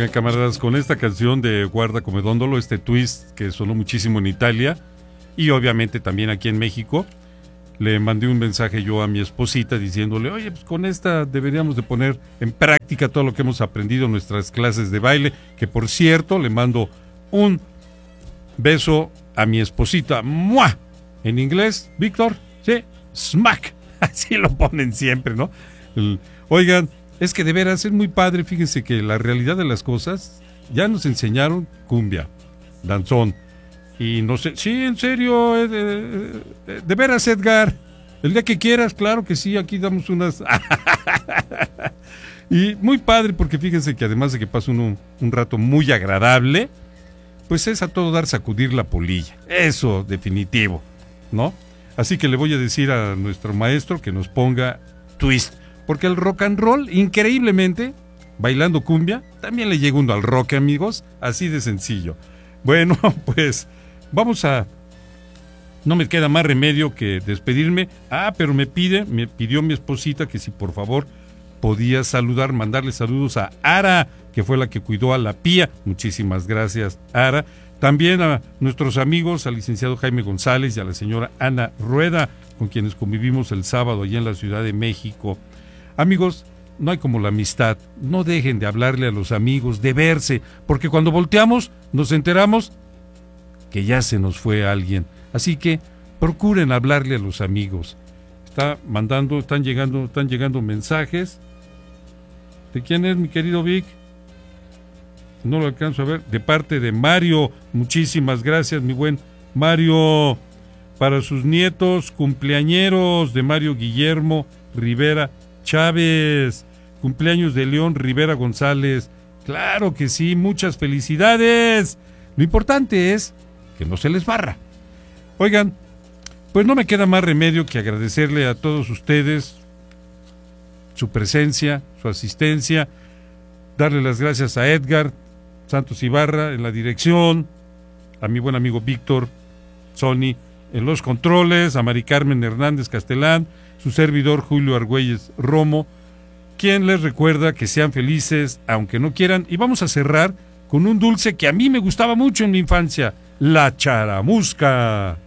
Oigan, camaradas, con esta canción de Guarda come Dondolo, este twist que sonó muchísimo en Italia y obviamente también aquí en México, le mandé un mensaje yo a mi esposita diciéndole, oye, pues con esta deberíamos de poner en práctica todo lo que hemos aprendido en nuestras clases de baile, que por cierto le mando un beso a mi esposita. ¡Mua! En inglés, Víctor, sí, smack, así lo ponen siempre, ¿no? Oigan, es que de veras es muy padre, fíjense que la realidad de las cosas, ya nos enseñaron cumbia, danzón, y no sé, sí, en serio, de veras, Edgar, el día que quieras, claro que sí, aquí damos unas... Y muy padre porque fíjense que además de que pasa uno un rato muy agradable, pues es a todo dar sacudir la polilla, eso definitivo, ¿no? Así que le voy a decir a nuestro maestro que nos ponga twist, porque el rock and roll, increíblemente, bailando cumbia, también le llega uno al rock, amigos, así de sencillo. Bueno, pues vamos a... No me queda más remedio que despedirme. Pero me pidió mi esposita que si por favor podía saludar, mandarle saludos a Ara, que fue la que cuidó a la Pía. Muchísimas gracias, Ara. También a nuestros amigos, al licenciado Jaime González y a la señora Ana Rueda, con quienes convivimos el sábado allá en la Ciudad de México. Amigos, no hay como la amistad. No dejen de hablarle a los amigos, de verse, porque cuando volteamos nos enteramos que ya se nos fue alguien. Así que procuren hablarle a los amigos. Están llegando mensajes. ¿De quién es, mi querido Vic? No lo alcanzo a ver. De parte de Mario. Muchísimas gracias, mi buen Mario. Para sus nietos cumpleañeros de Mario Guillermo Rivera Chávez. Cumpleaños de León Rivera González. Claro que sí, muchas felicidades. Lo importante es que no se les barra. Oigan, pues no me queda más remedio que agradecerle a todos ustedes su presencia, su asistencia, darle las gracias a Edgar Santos Ibarra en la dirección, a mi buen amigo Víctor Sony en los controles, a Mari Carmen Hernández Castelán, su servidor Julio Argüelles Romo, quien les recuerda que sean felices aunque no quieran, y vamos a cerrar con un dulce que a mí me gustaba mucho en mi infancia, la charamusca.